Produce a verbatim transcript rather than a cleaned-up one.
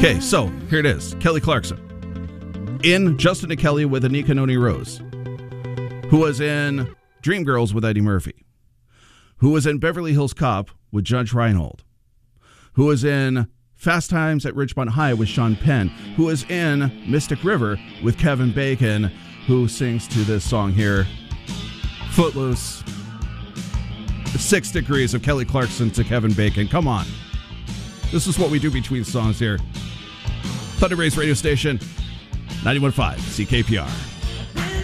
Okay, so here it is. Kelly Clarkson. In Justin and Kelly with Anika Noni Rose. Who was in Dreamgirls with Eddie Murphy. Who was in Beverly Hills Cop with Judge Reinhold. Who was in Fast Times at Ridgemont High with Sean Penn. Who was in Mystic River with Kevin Bacon, who sings to this song here, Footloose. Six degrees of Kelly Clarkson to Kevin Bacon. Come on. This is what we do between songs here. Thunder Rays radio station, ninety-one point five C K P R.